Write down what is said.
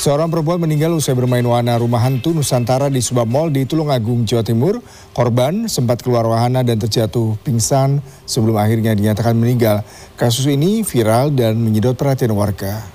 Seorang perempuan meninggal usai bermain wahana rumah hantu Nusantara di sebuah mal di Tulungagung, Jawa Timur. Korban sempat keluar wahana dan terjatuh pingsan sebelum akhirnya dinyatakan meninggal. Kasus ini viral dan menyedot perhatian warga.